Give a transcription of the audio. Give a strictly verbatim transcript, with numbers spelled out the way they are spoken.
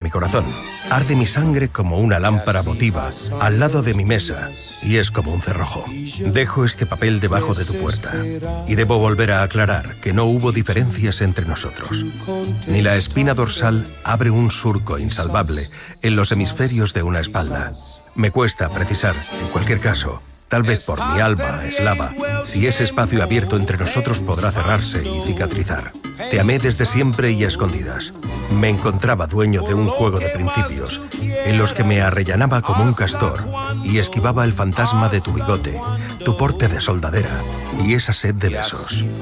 mi corazón. Arde mi sangre como una lámpara votiva al lado de mi mesa y es como un cerrojo. Dejo este papel debajo de tu puerta y debo volver a aclarar que no hubo diferencias entre nosotros. Ni la espina dorsal abre un surco insalvable en los hemisferios de una espalda. Me cuesta precisar, en cualquier caso, tal vez por mi alma eslava, si ese espacio abierto entre nosotros podrá cerrarse y cicatrizar. Te amé desde siempre y a escondidas. Me encontraba dueño de un juego de principios, en los que me arrellanaba como un castor y esquivaba el fantasma de tu bigote, tu porte de soldadera y esa sed de besos.